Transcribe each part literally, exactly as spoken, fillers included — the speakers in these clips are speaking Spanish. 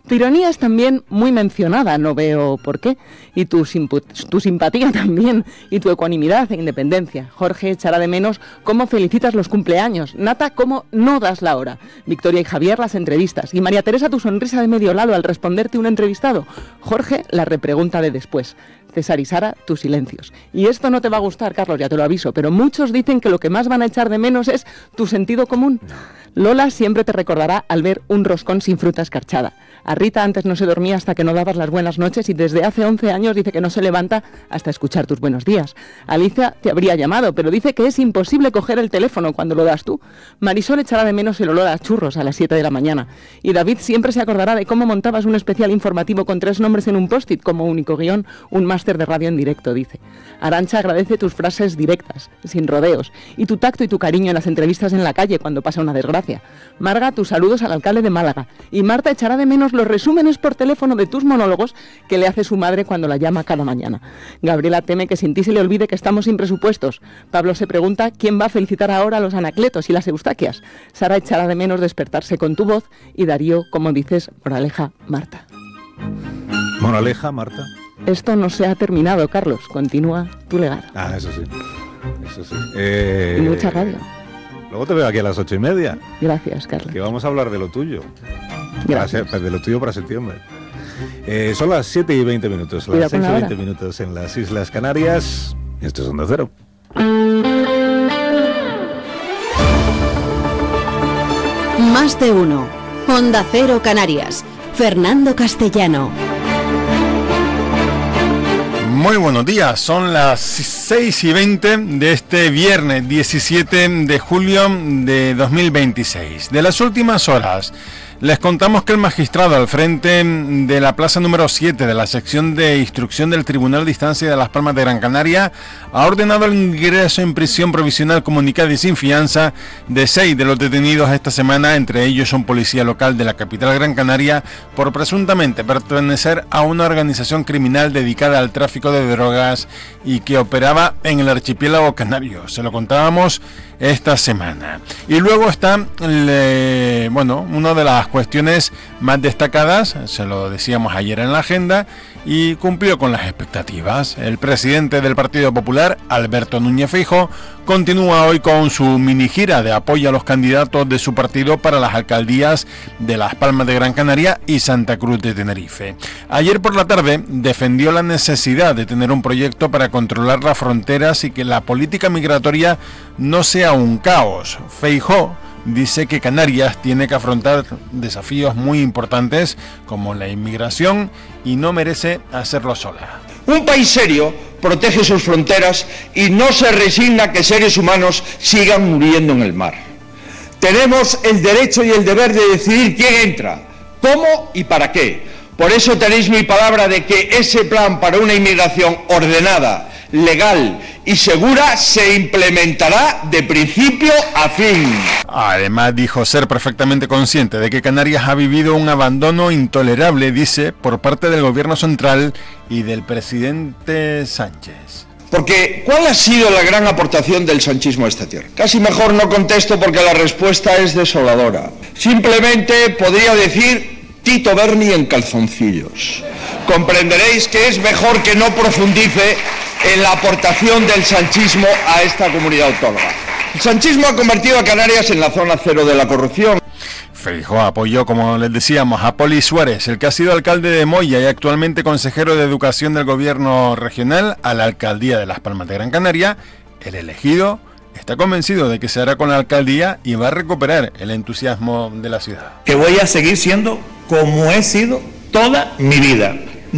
Tu ironía es también muy mencionada, no veo por qué. Y tu, simpu- tu simpatía también, y tu ecuanimidad e independencia. Jorge echará de menos cómo felicitas los cumpleaños. Nata, cómo no das la hora. Victoria y Javier, las entrevistas. Y María Teresa, tu sonrisa de medio lado al responderte un entrevistado. Jorge, la repregunta de después. César y Sara, tus silencios. Y esto no te va a gustar, Carlos, ya te lo aviso, pero muchos dicen que lo que más van a echar de menos es tu sentido común. Lola siempre te recordará al ver un roscón sin fruta escarchada. A Rita antes no se dormía hasta que no dabas las buenas noches y desde hace once años dice que no se levanta hasta escuchar tus buenos días. Alicia te habría llamado, pero dice que es imposible coger el teléfono cuando lo das tú. Marisol echará de menos el olor a churros a las siete de la mañana. Y David siempre se acordará de cómo montabas un especial informativo con tres nombres en un post-it como único guión, un máster de radio en directo, dice. Arantxa agradece tus frases directas, sin rodeos, y tu tacto y tu cariño en las entrevistas en la calle cuando pasa una desgracia. Marga, tus saludos al alcalde de Málaga. Y Marta echará de menos los resúmenes por teléfono de tus monólogos que le hace su madre cuando la llama cada mañana. Gabriela teme que sin ti se le olvide que estamos sin presupuestos. Pablo se pregunta quién va a felicitar ahora a los Anacletos y las Eustaquias. Sara echará de menos despertarse con tu voz y Darío, como dices, moraleja, Marta. Moraleja, Marta. Esto no se ha terminado, Carlos. Continúa tu legado. Ah, eso sí. Eso sí. Eh... Y mucha radio. Luego te veo aquí a las ocho y media. Gracias, Carlos. Que vamos a hablar de lo tuyo. Gracias. Para, de lo tuyo para septiembre. Eh, son las siete y veinte minutos, las seis y veinte minutos en las Islas Canarias. Esto es Onda Cero. Más de uno. Onda Cero Canarias. Fernando Castellano. Muy buenos días, son las seis y veinte de este viernes diecisiete de julio de dos mil veintiséis. De las últimas horas, les contamos que el magistrado al frente de la plaza número siete de la sección de instrucción del Tribunal de Instancia de Las Palmas de Gran Canaria ha ordenado el ingreso en prisión provisional comunicada y sin fianza de seis de los detenidos esta semana, entre ellos un policía local de la capital Gran Canaria, por presuntamente pertenecer a una organización criminal dedicada al tráfico de drogas y que operaba en el archipiélago canario. Se lo contábamos esta semana. Y luego está, le, bueno, una de las cuestiones más destacadas, se lo decíamos ayer en la agenda, y cumplió con las expectativas. El presidente del Partido Popular, Alberto Núñez Feijóo, continúa hoy con su mini gira de apoyo a los candidatos de su partido para las alcaldías de Las Palmas de Gran Canaria y Santa Cruz de Tenerife. Ayer por la tarde defendió la necesidad de tener un proyecto para controlar las fronteras y que la política migratoria no sea un caos. Feijóo dice que Canarias tiene que afrontar desafíos muy importantes como la inmigración y no merece hacerlo sola. Un país serio protege sus fronteras y no se resigna a que seres humanos sigan muriendo en el mar. Tenemos el derecho y el deber de decidir quién entra, cómo y para qué. Por eso tenéis mi palabra de que ese plan para una inmigración ordenada, legal y segura se implementará de principio a fin. Además dijo ser perfectamente consciente de que Canarias ha vivido un abandono intolerable, dice, por parte del gobierno central y del presidente Sánchez. Porque, ¿cuál ha sido la gran aportación del sanchismo a esta tierra? Casi mejor no contesto porque la respuesta es desoladora. Simplemente podría decir Tito Berni en calzoncillos. Comprenderéis que es mejor que no profundice en la aportación del sanchismo a esta comunidad autónoma. El sanchismo ha convertido a Canarias en la zona cero de la corrupción. Feijóo apoyó, como les decíamos, a Poli Suárez, el que ha sido alcalde de Moya y actualmente consejero de Educación del Gobierno Regional, a la alcaldía de Las Palmas de Gran Canaria. El elegido está convencido de que se hará con la alcaldía y va a recuperar el entusiasmo de la ciudad. Que voy a seguir siendo como he sido toda mi vida.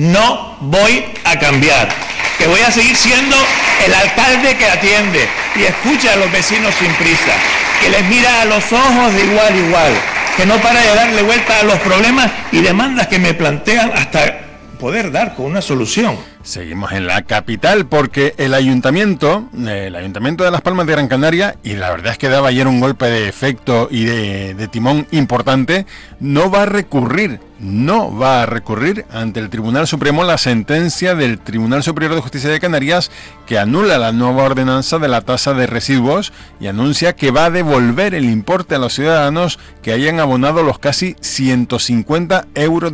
No voy a cambiar. Que voy a seguir siendo el alcalde que atiende y escucha a los vecinos sin prisa. Que les mira a los ojos de igual a igual. Que no para de darle vuelta a los problemas y demandas que me plantean hasta poder dar con una solución. Seguimos en la capital porque el ayuntamiento, el ayuntamiento de Las Palmas de Gran Canaria, y la verdad es que daba ayer un golpe de efecto y de, de timón importante, no va a recurrir, no va a recurrir ante el Tribunal Supremo la sentencia del Tribunal Superior de Justicia de Canarias que anula la nueva ordenanza de la tasa de residuos y anuncia que va a devolver el importe a los ciudadanos que hayan abonado los casi ciento cincuenta euros